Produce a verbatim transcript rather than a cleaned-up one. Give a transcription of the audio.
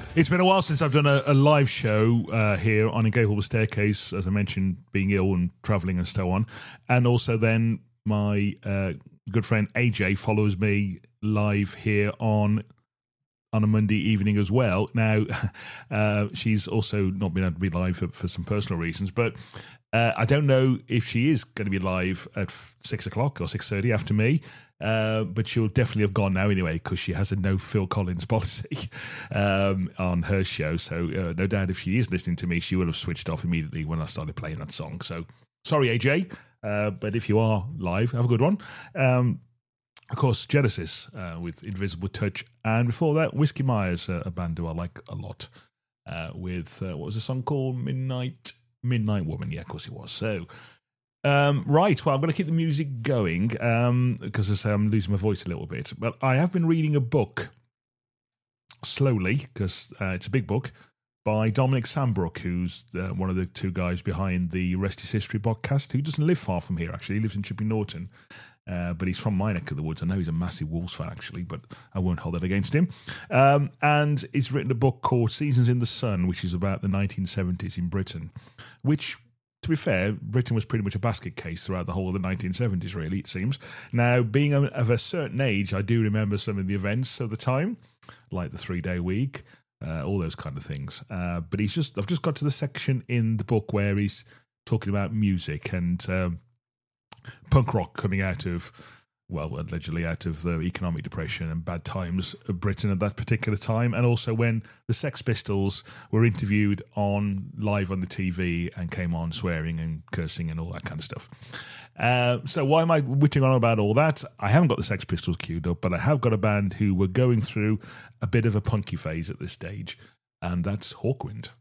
It's been a while since I've done a, a live show uh, here on Incapable Staircase, as I mentioned, being ill and travelling and so on. And also then my uh, good friend A J follows me live here on on a Monday evening as well. Now, uh, she's also not been able to be live for, for some personal reasons, but uh, I don't know if she is going to be live at six o'clock or six thirty after me. Uh, but she'll definitely have gone now anyway because she has a no Phil Collins policy um, on her show. So uh, no doubt if she is listening to me, she will have switched off immediately when I started playing that song. So sorry, A J, uh, but if you are live, have a good one. Um, of course, Genesis uh, with Invisible Touch. And before that, Whiskey Myers, uh, a band who I like a lot, uh, with, uh, what was the song called? Midnight Midnight Woman. Yeah, of course it was. So... Um, right, well, I'm going to keep the music going um, because as I say, I'm losing my voice a little bit. But I have been reading a book slowly because uh, it's a big book by Dominic Sambrook, who's uh, one of the two guys behind the Rest is History podcast, who doesn't live far from here, actually. He lives in Chipping Norton, uh, but he's from my neck of the woods. I know he's a massive Wolves fan, actually, but I won't hold that against him. Um, and he's written a book called Seasons in the Sun, which is about the nineteen seventies in Britain, which... To be fair, Britain was pretty much a basket case throughout the whole of the nineteen seventies, really, it seems. Now, being of a certain age, I do remember some of the events of the time, like the three-day week, uh, all those kind of things. Uh, but he's just, I've just got to the section in the book where he's talking about music and um, punk rock coming out of, well, allegedly out of the economic depression and bad times of Britain at that particular time, and also when the Sex Pistols were interviewed on live on the T V and came on swearing and cursing and all that kind of stuff. Uh, so why am I whittling on about all that? I haven't got the Sex Pistols queued up, but I have got a band who were going through a bit of a punky phase at this stage, and that's Hawkwind.